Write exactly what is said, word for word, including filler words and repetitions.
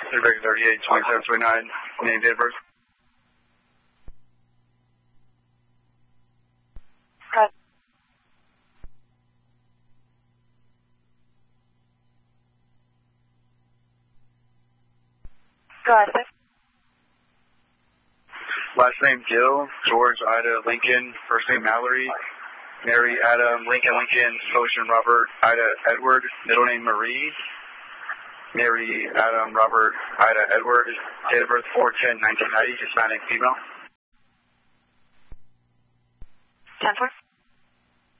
thirty-eight, twenty-seven, twenty-nine, name, date of birth. Cut. Go ahead, sir. Last name Gill, George, Ida, Lincoln. First name Mallory, Mary, Adam, Lincoln, Lincoln, Ocean, Robert, Ida, Edward. Middle name Marie, Mary, Adam, Robert, Ida, Edward. Date of birth four ten nineteen ninety, Hispanic female. ten four.